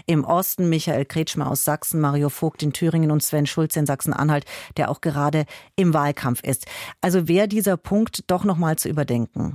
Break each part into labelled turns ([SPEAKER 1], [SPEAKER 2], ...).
[SPEAKER 1] im Osten, Michael Kretschmer aus Sachsen, Mario Vogt in Thüringen und Sven Schulze in Sachsen-Anhalt, der auch gerade im Wahlkampf ist. Also wäre dieser Punkt doch noch mal zu überdenken?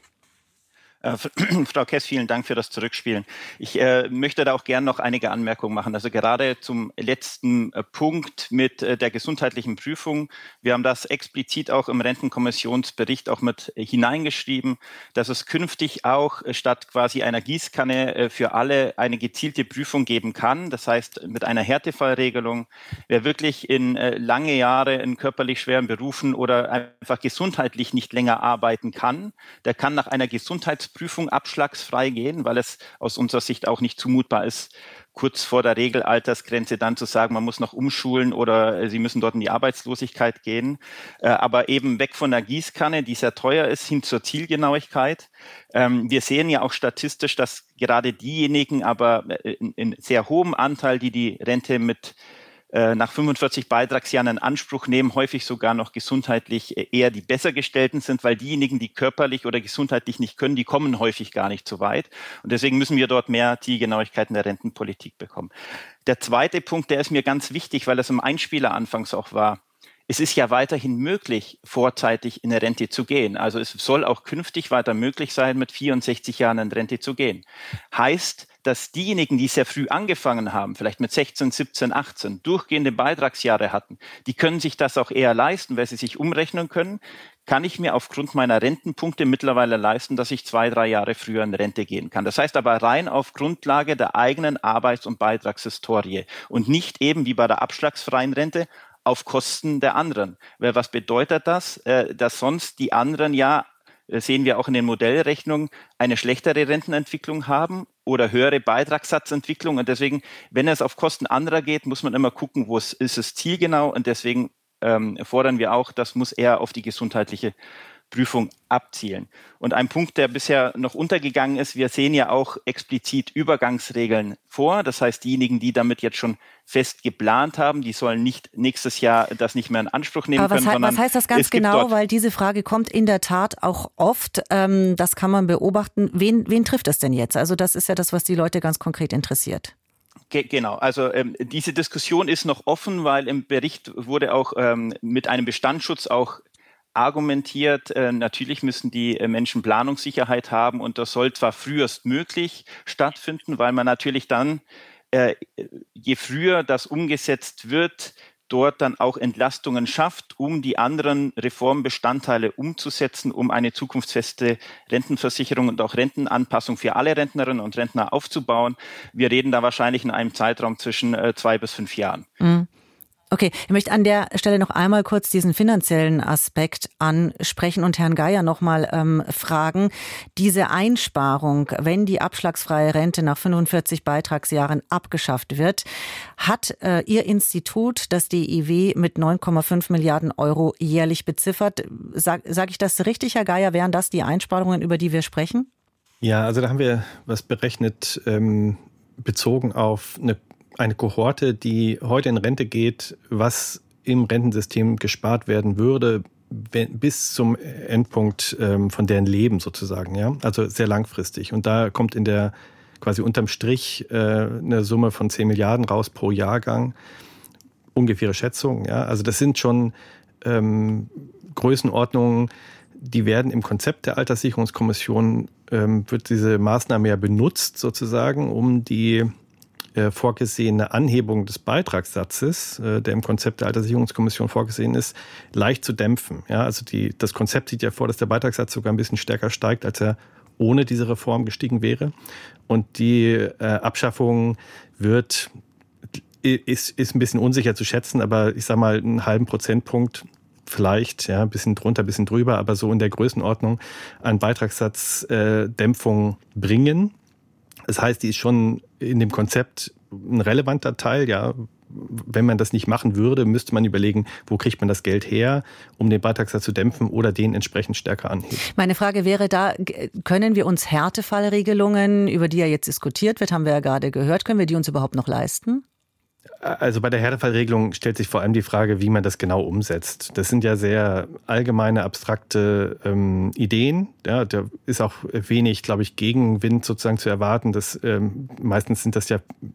[SPEAKER 2] Frau Kess, vielen Dank für das Zurückspielen. Ich möchte da auch gern noch einige Anmerkungen machen. Also gerade zum letzten Punkt mit der gesundheitlichen Prüfung. Wir haben das explizit auch im Rentenkommissionsbericht auch mit hineingeschrieben, dass es künftig auch statt quasi einer Gießkanne für alle eine gezielte Prüfung geben kann. Das heißt, mit einer Härtefallregelung, wer wirklich in lange Jahre in körperlich schweren Berufen oder einfach gesundheitlich nicht länger arbeiten kann, der kann nach einer Gesundheitsprüfung abschlagsfrei gehen, weil es aus unserer Sicht auch nicht zumutbar ist, kurz vor der Regelaltersgrenze dann zu sagen, man muss noch umschulen oder sie müssen dort in die Arbeitslosigkeit gehen. Aber eben weg von der Gießkanne, die sehr teuer ist, hin zur Zielgenauigkeit. Wir sehen ja auch statistisch, dass gerade diejenigen, aber in sehr hohem Anteil, die die Rente mit nach 45 Beitragsjahren in Anspruch nehmen, häufig sogar noch gesundheitlich eher die Bessergestellten sind, weil diejenigen, die körperlich oder gesundheitlich nicht können, die kommen häufig gar nicht so weit. Und deswegen müssen wir dort mehr Zielgenauigkeit in der Rentenpolitik bekommen. Der zweite Punkt, der ist mir ganz wichtig, weil das im Einspieler anfangs auch war. Es ist ja weiterhin möglich, vorzeitig in Rente zu gehen. Also es soll auch künftig weiter möglich sein, mit 64 Jahren in Rente zu gehen. Heißt, dass diejenigen, die sehr früh angefangen haben, vielleicht mit 16, 17, 18, durchgehende Beitragsjahre hatten, die können sich das auch eher leisten, weil sie sich umrechnen können. Kann ich mir aufgrund meiner Rentenpunkte mittlerweile leisten, dass ich 2, 3 Jahre früher in Rente gehen kann. Das heißt aber rein auf Grundlage der eigenen Arbeits- und Beitragshistorie und nicht eben wie bei der abschlagsfreien Rente auf Kosten der anderen. Weil was bedeutet das? Dass sonst die anderen ja, sehen wir auch in den Modellrechnungen, eine schlechtere Rentenentwicklung haben oder höhere Beitragssatzentwicklung. Und deswegen, wenn es auf Kosten anderer geht, muss man immer gucken, wo ist es zielgenau. Und deswegen fordern wir auch, das muss eher auf die gesundheitliche Prüfung abzielen. Und ein Punkt, der bisher noch untergegangen ist, wir sehen ja auch explizit Übergangsregeln vor. Das heißt, diejenigen, die damit jetzt schon fest geplant haben, die sollen nicht nächstes Jahr das nicht mehr in Anspruch nehmen können.
[SPEAKER 1] Aber was heißt das ganz genau? Weil diese Frage kommt in der Tat auch oft. Das kann man beobachten. Wen trifft es denn jetzt? Also das ist ja das, was die Leute ganz konkret interessiert.
[SPEAKER 2] Genau, also diese Diskussion ist noch offen, weil im Bericht wurde auch mit einem Bestandsschutz auch argumentiert, natürlich müssen die Menschen Planungssicherheit haben und das soll zwar frühestmöglich stattfinden, weil man natürlich dann, je früher das umgesetzt wird, dort dann auch Entlastungen schafft, um die anderen Reformbestandteile umzusetzen, um eine zukunftsfeste Rentenversicherung und auch Rentenanpassung für alle Rentnerinnen und Rentner aufzubauen. Wir reden da wahrscheinlich in einem Zeitraum zwischen 2 bis 5 Jahren.
[SPEAKER 1] Mhm. Okay, ich möchte an der Stelle noch einmal kurz diesen finanziellen Aspekt ansprechen und Herrn Geier noch mal fragen. Diese Einsparung, wenn die abschlagsfreie Rente nach 45 Beitragsjahren abgeschafft wird, hat Ihr Institut, das DIW, mit 9,5 Milliarden Euro jährlich beziffert. Sag ich das richtig, Herr Geier? Wären das die Einsparungen, über die wir sprechen?
[SPEAKER 3] Ja, also da haben wir was berechnet, bezogen auf eine Kohorte, die heute in Rente geht, was im Rentensystem gespart werden würde, bis zum Endpunkt von deren Leben sozusagen, ja, also sehr langfristig. Und da kommt in der quasi unterm Strich eine Summe von 10 Milliarden raus pro Jahrgang, ungefähre Schätzung, ja, also das sind schon Größenordnungen, die werden im Konzept der Alterssicherungskommission, wird diese Maßnahme ja benutzt sozusagen, um die vorgesehene Anhebung des Beitragssatzes, der im Konzept der Alterssicherungskommission vorgesehen ist, leicht zu dämpfen. Ja, also das Konzept sieht ja vor, dass der Beitragssatz sogar ein bisschen stärker steigt, als er ohne diese Reform gestiegen wäre. Und die Abschaffung ist ein bisschen unsicher zu schätzen, aber ich sage mal einen halben Prozentpunkt vielleicht, ja, ein bisschen drunter, ein bisschen drüber, aber so in der Größenordnung an Beitragssatzdämpfung bringen. Das heißt, die ist schon in dem Konzept ein relevanter Teil, ja. Wenn man das nicht machen würde, müsste man überlegen, wo kriegt man das Geld her, um den Beitragssatz zu dämpfen oder den entsprechend stärker anheben.
[SPEAKER 1] Meine Frage wäre da, können wir uns Härtefallregelungen, über die ja jetzt diskutiert wird, haben wir ja gerade gehört, können wir die uns überhaupt noch leisten?
[SPEAKER 3] Also bei der Härtefallregelung stellt sich vor allem die Frage, wie man das genau umsetzt. Das sind ja sehr allgemeine, abstrakte Ideen. Ja, da ist auch wenig, glaube ich, Gegenwind sozusagen zu erwarten. Meistens sind das ja